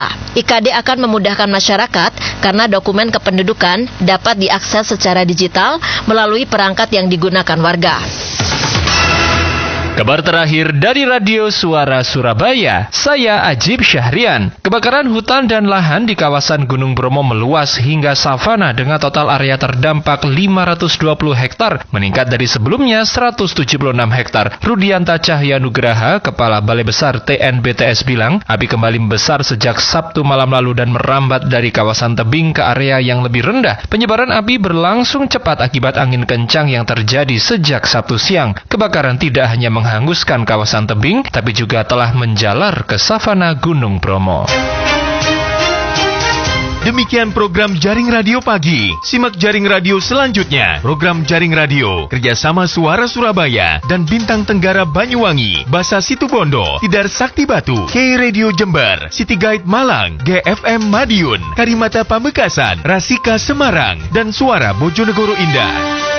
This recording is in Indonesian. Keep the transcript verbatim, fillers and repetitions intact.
I K D akan memudahkan masyarakat karena dokumen kependudukan dapat diakses secara digital melalui perangkat yang digunakan warga. Kabar terakhir dari Radio Suara Surabaya, saya Ajib Syahrian. Kebakaran hutan dan lahan di kawasan Gunung Bromo meluas hingga savana dengan total area terdampak lima ratus dua puluh hektar, meningkat dari sebelumnya seratus tujuh puluh enam hektar. Rudianta Cahya Nugraha, Kepala Balai Besar T N B T S bilang, api kembali membesar sejak Sabtu malam lalu dan merambat dari kawasan tebing ke area yang lebih rendah. Penyebaran api berlangsung cepat akibat angin kencang yang terjadi sejak Sabtu siang. Kebakaran tidak hanya menghanguskan kawasan tebing, tapi juga telah menjalar ke savana Gunung Bromo. Demikian program Jaring Radio Pagi. Simak Jaring Radio selanjutnya. Program Jaring Radio kerjasama Suara Surabaya dan Bintang Tenggara Banyuwangi, Basa Situbondo, Tidar Sakti Batu, K Radio Jember, City Guide Malang, G F M Madiun, Karimata Pamekasan, Rasika Semarang, dan Suara Bojonegoro Indah.